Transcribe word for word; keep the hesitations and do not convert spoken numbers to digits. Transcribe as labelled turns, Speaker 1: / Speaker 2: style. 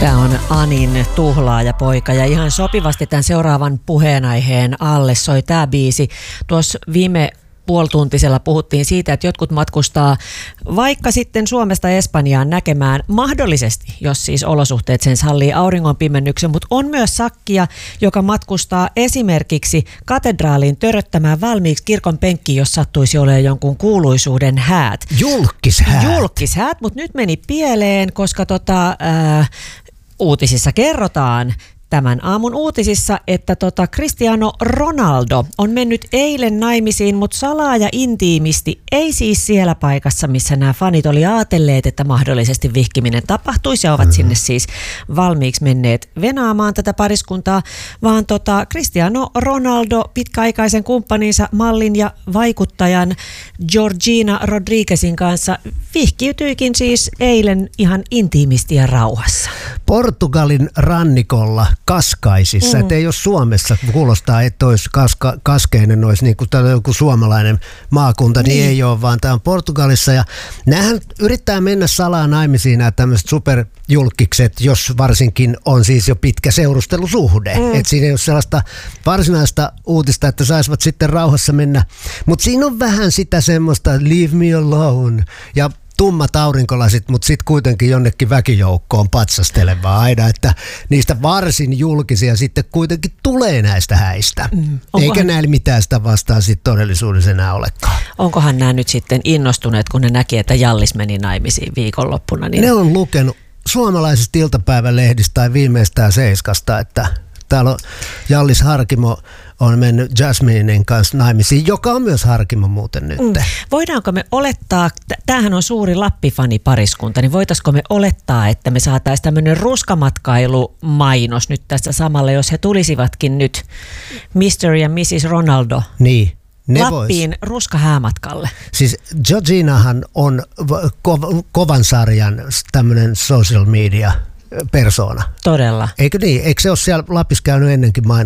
Speaker 1: Tämä on Anin Tuhlaaja-poika ja ihan sopivasti tämän seuraavan puheenaiheen alle soi tämä biisi. Tuossa viime puolituntisella puhuttiin siitä, että jotkut matkustaa vaikka sitten Suomesta Espanjaan näkemään mahdollisesti, jos siis olosuhteet sen sallii auringonpimennyksen, mutta on myös sakkia, joka matkustaa esimerkiksi katedraaliin töröttämään valmiiksi kirkon penkkiin, jos sattuisi olemaan jonkun kuuluisuuden häät.
Speaker 2: Julkishäät.
Speaker 1: Julkishäät, mutta nyt meni pieleen, koska tota, ää, uutisissa kerrotaan, tämän aamun uutisissa, että tota Cristiano Ronaldo on mennyt eilen naimisiin, mutta salaa ja intiimisti, ei siis siellä paikassa, missä nämä fanit oli ajatelleet, että mahdollisesti vihkiminen tapahtuisi ja ovat mm-hmm. sinne siis valmiiksi menneet venaamaan tätä pariskuntaa, vaan tota Cristiano Ronaldo pitkäaikaisen kumppaninsa mallin ja vaikuttajan Georgina Rodriguezin kanssa vihkiytyikin siis eilen ihan intiimisti ja rauhassa.
Speaker 2: Portugalin rannikolla Kaskaisissa, mm. että ei ole Suomessa, kuulostaa, että olisi kaska, kaskeinen, olisi niin kuin joku suomalainen maakunta, niin, niin ei ole, vaan tämä on Portugalissa ja näähän yrittää mennä salaa naimisiin nämä tämmöiset superjulkikset, jos varsinkin on siis jo pitkä seurustelusuhde, mm. että siinä ei ole sellaista varsinaista uutista, että saisivat sitten rauhassa mennä, mutta siinä on vähän sitä semmoista leave me alone ja tummat aurinkolasit, mutta sitten kuitenkin jonnekin väkijoukkoon patsastelevaa aina, että niistä varsin julkisia sitten kuitenkin tulee näistä häistä. Mm. Eikä näillä mitään sitä vastaan sitten todellisuudessa enää olekaan.
Speaker 1: Onkohan nämä nyt sitten innostuneet, kun ne näki, että Jallis meni naimisiin viikonloppuna? Niin...
Speaker 2: Ne on lukenut suomalaisista iltapäivälehdistä tai viimeistään Seiskasta, että täällä on Jallis Harkimo on mennyt Jasminen kanssa naimisiin, joka on myös Harkimo muuten nyt. Mm.
Speaker 1: Voidaanko me olettaa, tämähän on suuri Lappi-fanipariskunta, niin voitaisiko me olettaa, että me saataisiin tämmöinen ruskamatkailu-mainos nyt tässä samalla, jos he tulisivatkin nyt mister ja missis Ronaldo
Speaker 2: niin,
Speaker 1: Lappiin vois. Ruskahäämatkalle?
Speaker 2: Siis Georginahan on ko- kovan sarjan tämmöinen social media persoona.
Speaker 1: Todella.
Speaker 2: Eikö niin? Eikö se ole siellä Lapissa käynyt ennenkin mainos?